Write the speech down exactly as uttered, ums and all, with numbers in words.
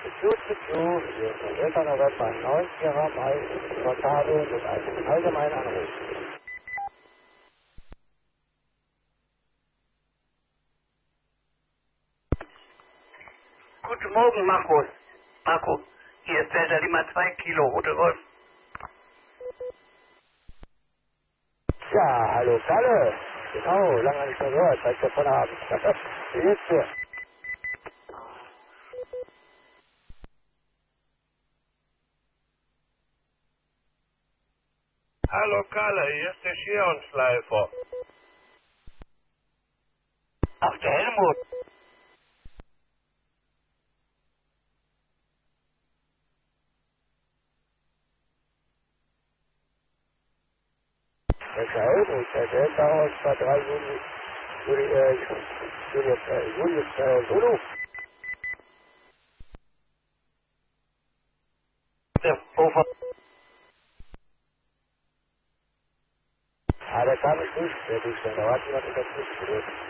Zu, zu, zu, hier ist der Elternarbeit bei neunzig Mai Portado mit einem allgemeinen Anruf. Guten Morgen, Markus. Marco, hier ist Delta Lima zwei Kilo, Rote Golf. Ja, hallo Kalle. Genau, lange nicht mehr gehört, seit gestern Abend. Wie geht's dir? Hallo Kalle, hier ist der Scherenschleifer. Ach, der Helmut. Das ist der Helmut, der Delta aus bei drei Juli, Juli, äh, Julius, äh, Julius, äh, Zulu. Der Hofer. Ah, der kam nicht durch, der Durchstand, da war jemand in der Zwischengerät.